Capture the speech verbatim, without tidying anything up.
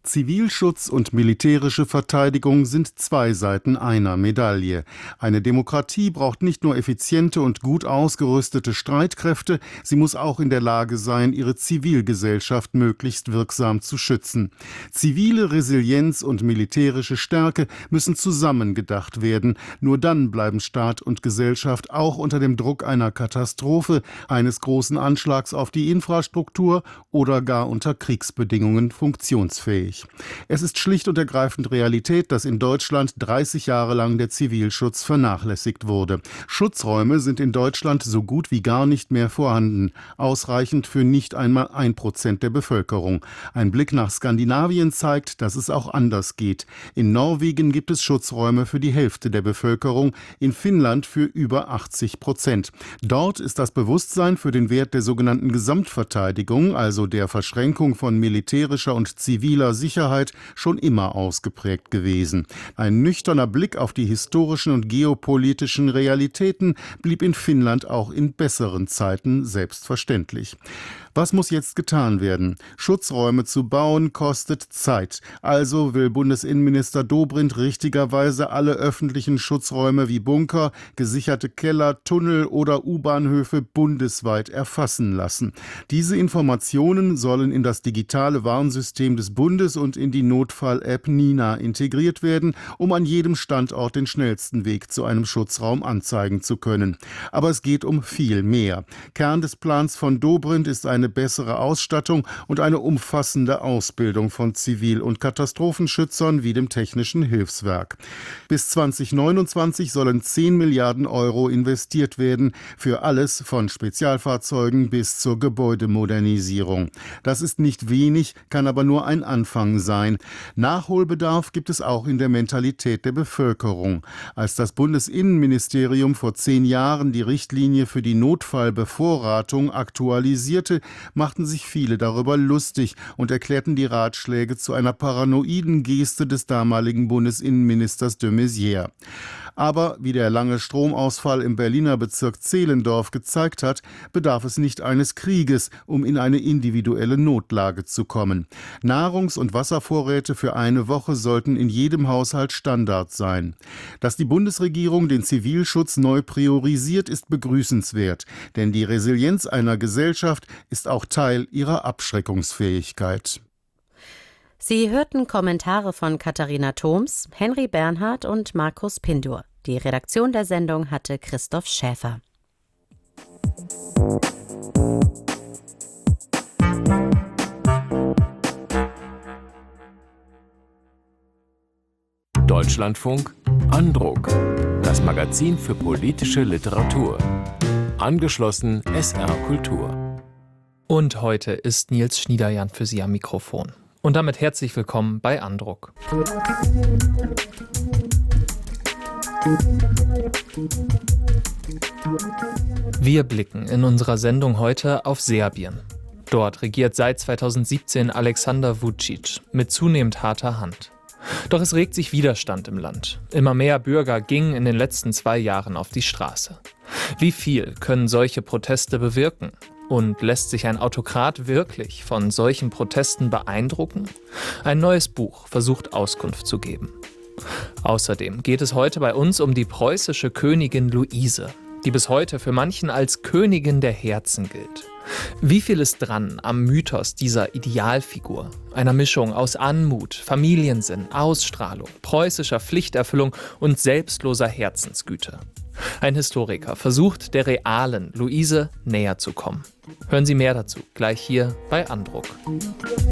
Zivilschutz und militärische Verteidigung sind zwei Seiten einer Medaille. Eine Demokratie braucht nicht nur effiziente und gut ausgerüstete Streitkräfte, sie muss auch in der Lage sein, ihre Zivilgesellschaft möglichst wirksam zu schützen. Zivile Resilienz und militärische Stärke müssen zusammengedacht werden. Nur dann bleiben Staat und Gesellschaft auch unter dem Druck einer Katastrophe, eines großen Anschlags auf die Infrastruktur oder gar unter Kriegsbedingungen funktionsfähig. Es ist schlicht und ergreifend Realität, dass in Deutschland dreißig Jahre lang der Zivilschutz vernachlässigt wurde. Schutzräume sind in Deutschland so gut wie gar nicht mehr vorhanden, ausreichend für nicht einmal ein Prozent der Bevölkerung. Ein Blick nach Skandinavien zeigt, dass es auch anders geht. In Norwegen gibt es Schutzräume für die Hälfte der Bevölkerung, in Finnland für über achtzig Prozent. Dort ist das Bewusstsein für den Wert der sogenannten Gesamtverteidigung, also der Verschränkung von militärischer und ziviler Sicherheit, schon immer ausgeprägt gewesen. Ein nüchterner Blick auf die historischen und geopolitischen Realitäten blieb in Finnland auch in besseren Zeiten selbstverständlich. Was muss jetzt getan werden? Schutzräume zu bauen kostet Zeit. Also will Bundesinnenminister Dobrindt richtigerweise alle öffentlichen Schutzräume wie Bunker, gesicherte Keller, Tunnel oder U-Bahnhöfe bundesweit erfassen lassen. Diese Informationen sollen in das digitale Warnsystem des Bundes und in die Notfall-App Nina integriert werden, um an jedem Standort den schnellsten Weg zu einem Schutzraum anzeigen zu können. Aber es geht um viel mehr. Kern des Plans von Dobrindt ist eine bessere Ausstattung und eine umfassende Ausbildung von Zivil- und Katastrophenschützern wie dem Technischen Hilfswerk. Bis zwanzig neunundzwanzig sollen zehn Milliarden Euro investiert werden, für alles von Spezialfahrzeugen bis zur Gebäudemodernisierung. Das ist nicht wenig, kann aber nur ein Anfang sein. Nachholbedarf gibt es auch in der Mentalität der Bevölkerung. Als das Bundesinnenministerium vor zehn Jahren die Richtlinie für die Notfallbevorratung aktualisierte, machten sich viele darüber lustig und erklärten die Ratschläge zu einer paranoiden Geste des damaligen Bundesinnenministers de Maizière. Aber, wie der lange Stromausfall im Berliner Bezirk Zehlendorf gezeigt hat, bedarf es nicht eines Krieges, um in eine individuelle Notlage zu kommen. Nahrungs- und Wasservorräte für eine Woche sollten in jedem Haushalt Standard sein. Dass die Bundesregierung den Zivilschutz neu priorisiert, ist begrüßenswert, denn die Resilienz einer Gesellschaft ist auch Teil ihrer Abschreckungsfähigkeit. Sie hörten Kommentare von Katharina Thoms, Henry Bernhard und Markus Pindur. Die Redaktion der Sendung hatte Christoph Schäfer. Deutschlandfunk Andruck. Das Magazin für politische Literatur. Angeschlossen S R Kultur. Und heute ist Nils Schniederjan für Sie am Mikrofon. Und damit herzlich willkommen bei Andruck. Wir blicken in unserer Sendung heute auf Serbien. Dort regiert seit zweitausendsiebzehn Aleksandar Vučić mit zunehmend harter Hand. Doch es regt sich Widerstand im Land. Immer mehr Bürger gingen in den letzten zwei Jahren auf die Straße. Wie viel können solche Proteste bewirken? Und lässt sich ein Autokrat wirklich von solchen Protesten beeindrucken? Ein neues Buch versucht Auskunft zu geben. Außerdem geht es heute bei uns um die preußische Königin Luise, die bis heute für manchen als Königin der Herzen gilt. Wie viel ist dran am Mythos dieser Idealfigur? Einer Mischung aus Anmut, Familiensinn, Ausstrahlung, preußischer Pflichterfüllung und selbstloser Herzensgüte. Ein Historiker versucht, der realen Luise näher zu kommen. Hören Sie mehr dazu gleich hier bei Andruck.